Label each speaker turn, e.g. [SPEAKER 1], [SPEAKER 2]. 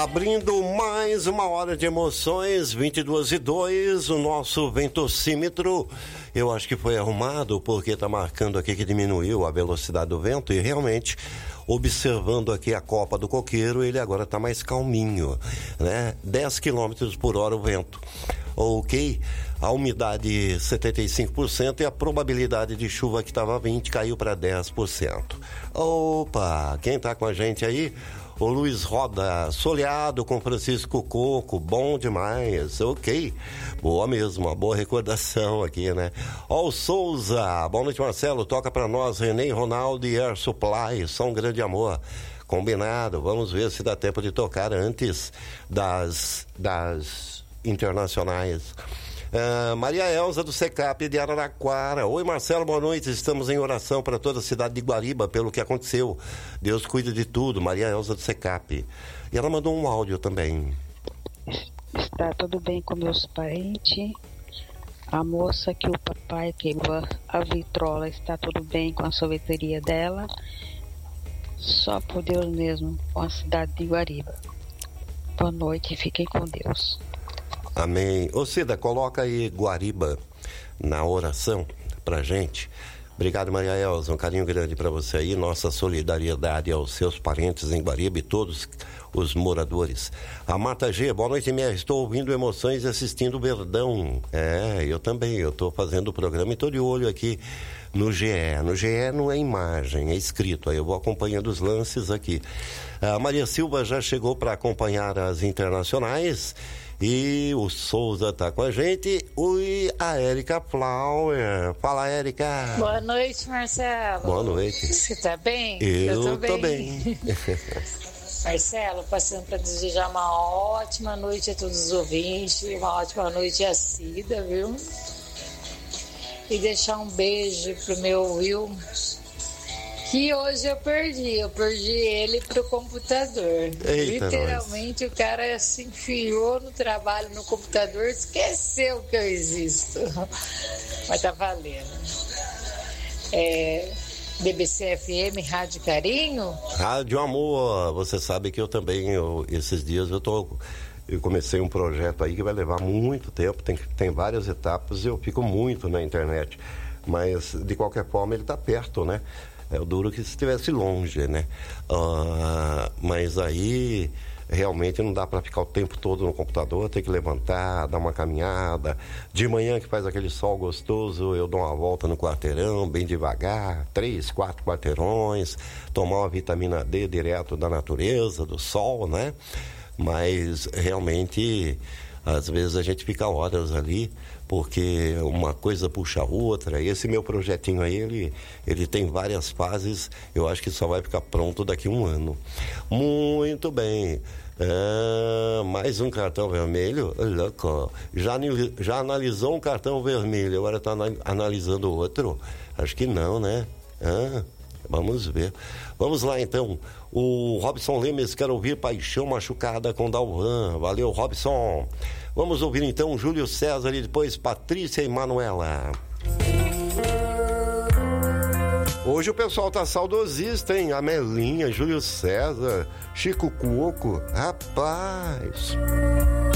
[SPEAKER 1] Abrindo mais uma hora de emoções, 22h02, o nosso ventocímetro, eu acho que foi arrumado porque tá marcando aqui que diminuiu a velocidade do vento e realmente, observando aqui a copa do coqueiro, ele agora tá mais calminho, né? 10 km por hora o vento. Ok, a umidade 75% e a probabilidade de chuva que estava 20% caiu para 10%. Opa, quem tá com a gente aí? O Luiz Roda, soleado com Francisco Coco, bom demais, ok, boa mesmo, uma boa recordação aqui, né? Ó, o Souza, boa noite Marcelo, toca pra nós, René Ronaldo e Air Supply, só um grande amor, combinado, vamos ver se dá tempo de tocar antes das internacionais. Maria Elza do Secap de Araraquara. Oi Marcelo, boa noite, estamos em oração para toda a cidade de Guariba pelo que aconteceu, Deus cuida de tudo. Maria Elza do Secap, e ela mandou um áudio também.
[SPEAKER 2] Está tudo bem com meus parentes, a moça que o papai queimou a vitrola, está tudo bem com a sorveteria dela, só por Deus mesmo, com a cidade de Guariba. Boa noite, fiquem com Deus.
[SPEAKER 1] Amém. Ô Cida, coloca aí Guariba na oração pra gente. Obrigado, Maria Elza, um carinho grande pra você aí, nossa solidariedade aos seus parentes em Guariba e todos os moradores. A Marta G, boa noite, minha, estou ouvindo emoções e assistindo o Verdão. Eu também, eu tô fazendo o programa e tô de olho aqui no GE. No GE não é imagem, é escrito, aí eu vou acompanhando os lances aqui. A Maria Silva já chegou para acompanhar as internacionais. E o Souza tá com a gente. E a Érica Flower. Fala, Érica.
[SPEAKER 3] Boa noite, Marcelo.
[SPEAKER 1] Boa noite.
[SPEAKER 3] Você tá bem?
[SPEAKER 1] Eu tô bem.
[SPEAKER 3] Marcelo, passando para desejar uma ótima noite a todos os ouvintes, uma ótima noite a Cida, viu? E deixar um beijo pro meu Will, que hoje eu perdi ele pro computador.
[SPEAKER 1] Eita,
[SPEAKER 3] literalmente,
[SPEAKER 1] nós.
[SPEAKER 3] O cara se enfiou no trabalho, no computador, esqueceu que eu existo. Mas tá valendo. BBC FM, Rádio Carinho.
[SPEAKER 1] Rádio Amor, você sabe que eu também, esses dias eu comecei um projeto aí que vai levar muito tempo, tem várias etapas e eu fico muito na internet. Mas, de qualquer forma, ele tá perto, né? É o duro que se estivesse longe, né? Mas aí realmente não dá para ficar o tempo todo no computador, tem que levantar, dar uma caminhada. De manhã que faz aquele sol gostoso, eu dou uma volta no quarteirão, bem devagar, 3, 4 quarteirões, tomar uma vitamina D direto da natureza, do sol, né? Mas realmente, às vezes a gente fica horas ali, porque uma coisa puxa a outra. Esse meu projetinho aí, ele tem várias fases, eu acho que só vai ficar pronto daqui a um ano. Muito bem. Mais um cartão vermelho? Louco. Já analisou um cartão vermelho, agora está analisando outro? Acho que não, né? Vamos ver. Vamos lá então. O Robson Lemes quer ouvir Paixão Machucada com Dalvan. Valeu, Robson. Vamos ouvir então Júlio César e depois Patrícia e Manuela. Hoje o pessoal tá saudosista, hein? Amelinha, Júlio César, Chico Cuoco. Rapaz.